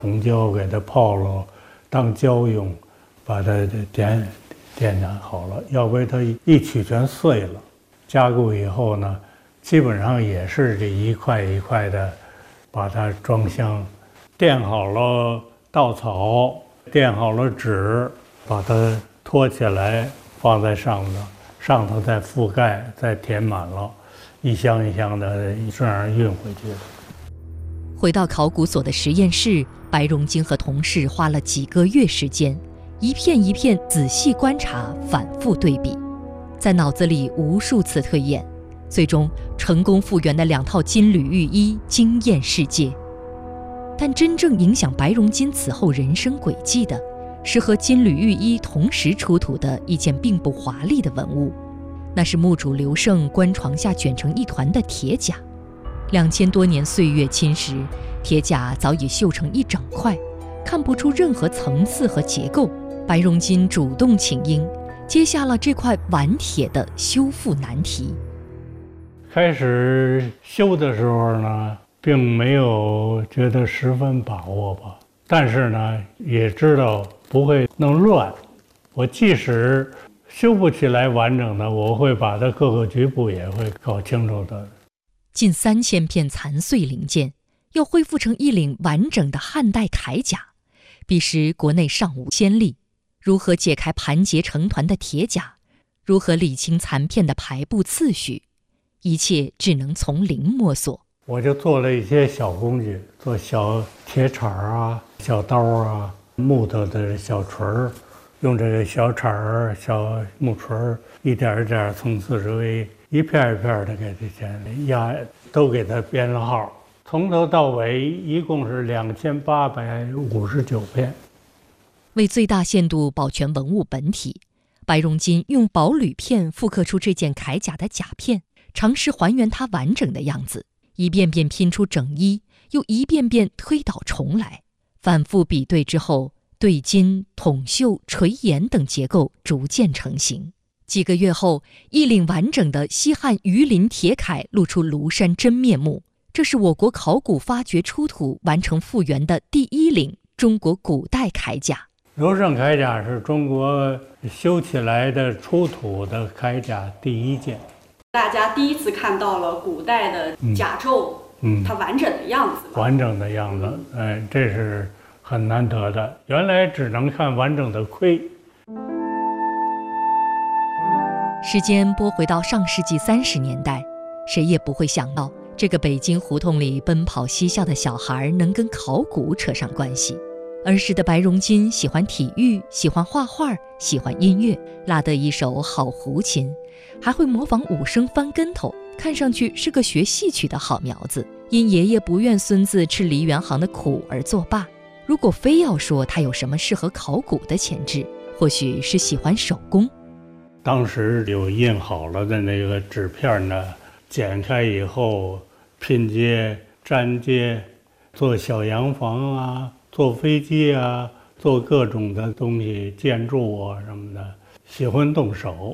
红胶给它泡了，当胶用，把它点燃好了，要不然它一取全碎了。加固以后呢，基本上也是这一块一块的，把它装箱，垫好了稻草，垫好了纸，把它托起来放在上头，上头再覆盖，再填满了，一箱一箱的这样运回去。 回到考古所的实验室，白荣金和同事花了几个月时间，一片一片仔细观察，反复对比，在脑子里无数次推演，最终成功复原的2套金缕玉衣惊艳世界。但真正影响白荣金此后人生轨迹的，是和金缕玉衣同时出土的一件并不华丽的文物，那是墓主刘胜棺床下卷成一团的铁甲。2000多年岁月侵蚀，铁甲早已锈成一整块，看不出任何层次和结构。白荣金主动请缨，接下了这块顽铁的修复难题。 开始修的时候呢，并没有觉得十分把握吧，但是呢，也知道不会弄乱。我即使修不起来完整的，我会把它各个局部也会搞清楚的。 近3000片残碎零件，要恢复成一领完整的汉代铠甲，彼时国内尚无先例。如何解开盘结成团的铁甲，如何理清残片的排布次序，一切只能从零摸索。 我就做了一些小工具，做小铁铲啊、小刀啊、木头的小锤儿，用这个小铲儿、小木锤儿，一点一点从四周围一片一片的给它先压，都给它编了号，从头到尾一共是2859片。 为最大限度保全文物本体，白荣金用薄铝片复刻出这件铠甲的甲片，尝试还原它完整的样子，一遍遍拼出整衣，又一遍遍推倒重来。反复比对之后，对金、筒绣、垂檐等结构逐渐成型。几个月后，一领完整的西汉鱼鳞铁铠露出庐山真面目。这是我国考古发掘出土完成复原的第一领中国古代铠甲。 刘胜铠甲是中国修起来的出土的铠甲第一件。 大家第一次看到了古代的甲胄，它完整的样子。 完整的样子，这是很难得的。原来只能看完整的盔。 时间拨回到上世纪30年代，谁也不会想到，这个北京胡同里奔跑嬉笑的小孩能跟考古扯上关系。儿时的白荣金喜欢体育，喜欢画画，喜欢音乐，拉得一手好胡琴，还会模仿武生翻跟头，看上去是个学戏曲的好苗子。因爷爷不愿孙子吃梨园行的苦而作罢。如果非要说他有什么适合考古的潜质，或许是喜欢手工。 当时有印好了的那个纸片呢，剪开以后拼接、粘接，做小洋房啊，做飞机啊，做各种的东西，建筑啊什么的，喜欢动手。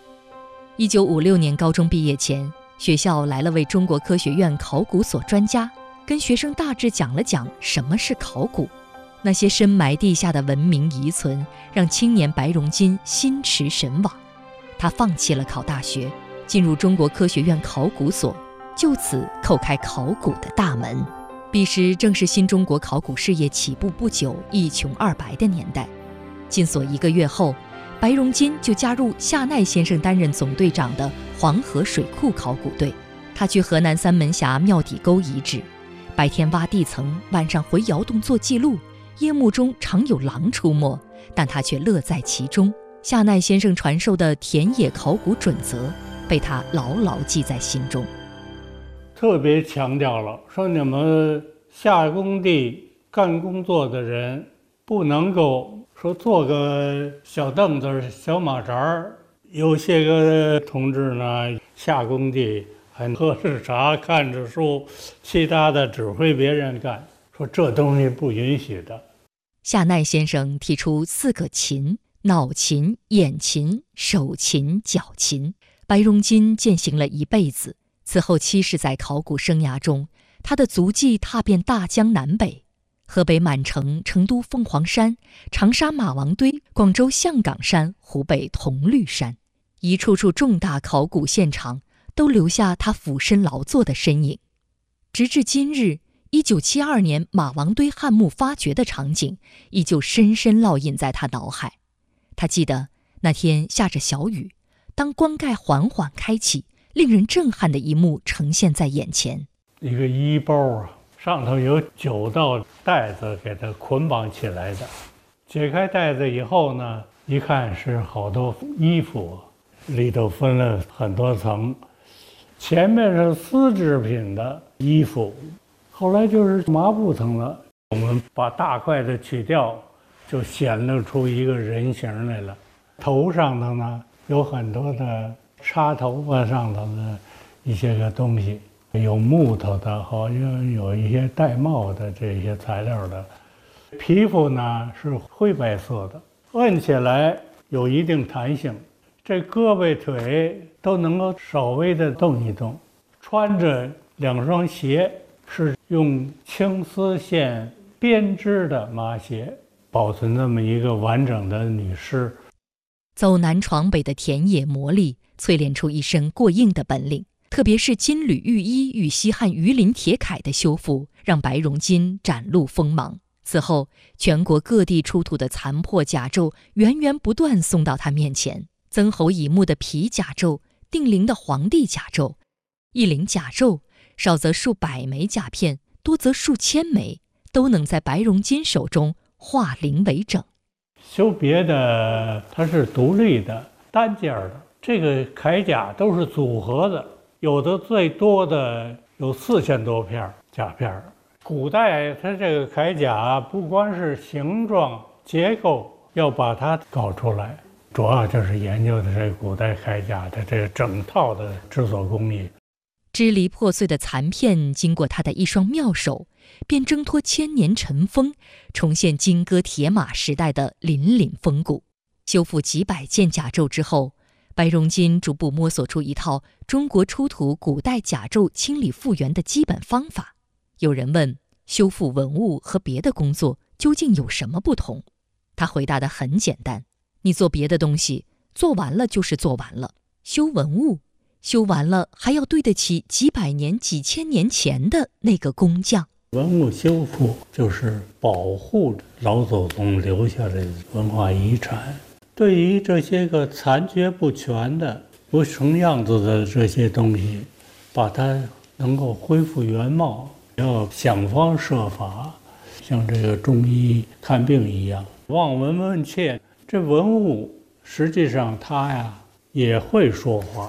1956年高中毕业前，学校来了位中国科学院考古所专家，跟学生大致讲了讲什么是考古。那些深埋地下的文明遗存，让青年白荣金心驰神往。他放弃了考大学，进入中国科学院考古所，就此叩开考古的大门。彼时正是新中国考古事业起步不久、一穷二白的年代。进所1个月后，白荣金就加入夏奈先生担任总队长的黄河水库考古队。他去河南三门峡庙底沟遗址，白天挖地层，晚上回窑洞做记录。夜幕中常有狼出没，但他却乐在其中。夏奈先生传授的田野考古准则被他牢牢记在心中。 特别强调了说，你们下工地干工作的人不能够说坐个小凳子、小马扎。有些个同志呢，下工地还喝着茶、看着书，其他的指挥别人干，说这东西不允许的。 夏奈先生提出4个勤：脑勤、眼勤、手勤、脚勤。白荣金践行了一辈子。此后70载考古生涯中，他的足迹踏遍大江南北。 河北满城、成都凤凰山、长沙马王堆、广州象岗山、湖北铜绿山，一处处重大考古现场都留下他俯身劳作的身影。直至今日，1972年马王堆汉墓发掘的场景依旧深深烙印在他脑海。他记得那天下着小雨，当棺盖缓缓开启，令人震撼的一幕呈现在眼前。 一个衣包啊，上头有9道带子给它捆绑起来的。解开带子以后呢，一看是好多衣服，里头分了很多层。前面是丝织品的衣服，后来就是麻布层了。我们把大块的取掉，就显露出一个人形来了。头上头呢有很多的插头发上头的一些个东西，有木头的，好像有一些带帽的这些材料的。皮肤呢是灰白色的，摁起来有一定弹性，这胳膊腿都能够稍微的动一动。穿着2双鞋，是用青丝线编织的麻鞋，保存这么一个完整的女尸。 走南闯北的田野磨砺，淬炼出一身过硬的本领。特别是金缕玉衣与西汉鱼鳞铁铠的修复，让白荣金展露锋芒。此后，全国各地出土的残破甲胄源源不断送到他面前。曾侯乙墓的皮甲胄，定陵的黄帝甲胄，一陵甲胄，少则数百枚甲片，多则数千枚，都能在白荣金手中化零为整。 修别的它是独立的单件的，这个铠甲都是组合的，有的最多的有4000多片甲片。古代它这个铠甲不光是形状结构要把它搞出来，主要就是研究的这个古代铠甲的这个整套的制作工艺。 支离破碎的残片经过他的一双妙手，便挣脱千年尘封，重现金戈铁马时代的凛凛风骨。修复几百件甲胄之后，白荣金逐步摸索出一套中国出土古代甲胄清理复原的基本方法。有人问，修复文物和别的工作究竟有什么不同？他回答得很简单，你做别的东西，做完了就是做完了。修文物，修完了还要对得起几百年、几千年前的那个工匠。 文物修复就是保护老祖宗留下的文化遗产。对于这些个残缺不全的、不成样子的这些东西，把它能够恢复原貌，要想方设法，像这个中医看病一样，望闻问切。这文物实际上它呀也会说话。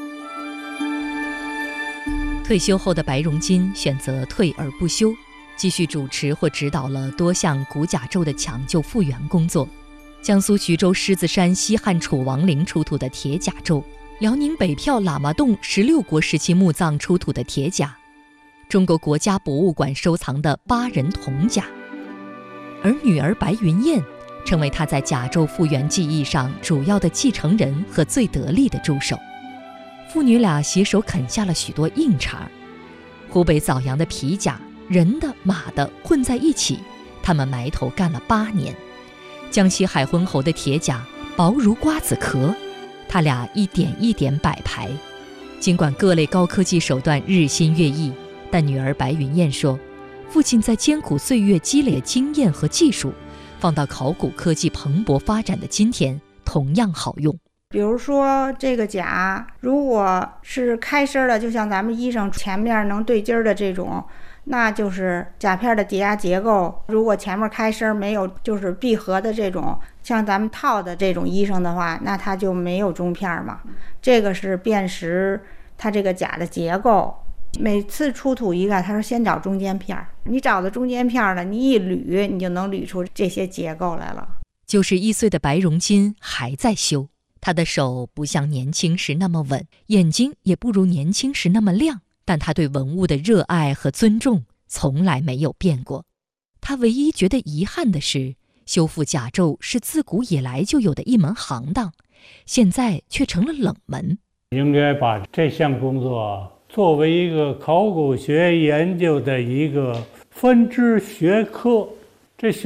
退休后的白荣金选择退而不休，继续主持或指导了多项古甲胄的抢救复原工作。江苏徐州狮子山西汉楚王陵出土的铁甲胄，辽宁北票喇嘛洞16国时期墓葬出土的铁甲，中国国家博物馆收藏的8人铜甲。而女儿白云燕成为他在甲胄复原技艺上主要的继承人和最得力的助手。父女俩携手啃下了许多硬茬。湖北枣阳的皮甲，人的马的混在一起，他们埋头干了8年。江西海昏侯的铁甲薄如瓜子壳，他俩一点一点摆排。尽管各类高科技手段日新月异，但女儿白云燕说，父亲在艰苦岁月积累的经验和技术，放到考古科技蓬勃发展的今天，同样好用。 比如说这个甲，如果是开身的，就像咱们衣裳前面能对襟的这种，那就是甲片的叠压结构。如果前面开身没有就是闭合的这种，像咱们套的这种衣裳的话，那它就没有中片嘛。这个是辨识它这个甲的结构。每次出土一个，他说先找中间片，你找到中间片了，你一捋，你就能捋出这些结构来了。 91岁的白荣金还在修，他的手不像年轻时那么稳，眼睛也不如年轻时那么亮，但他对文物的热爱和尊重从来没有变过。他唯一觉得遗憾的是，修复甲胄是自古以来就有的一门行当，现在却成了冷门。 应该把这项工作作为一个考古学研究的一个分支学科。这学